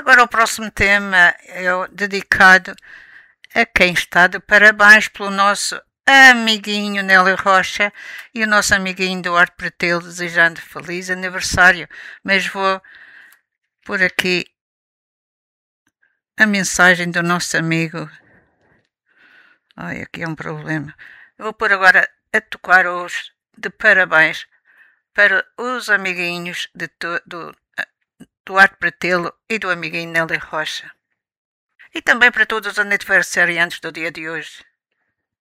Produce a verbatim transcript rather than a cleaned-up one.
agora o próximo tema é dedicado a quem está de parabéns pelo nosso amiguinho Nélio Rocha e o nosso amiguinho Duarte Pretelo, desejando feliz aniversário. Mas vou por aqui a mensagem do nosso amigo. Ai, aqui é um problema. Vou pôr agora a tocar os de parabéns para os amiguinhos de to, do Duarte Pretelo e do amiguinho Nélio Rocha. E também para todos os aniversariantes do dia de hoje.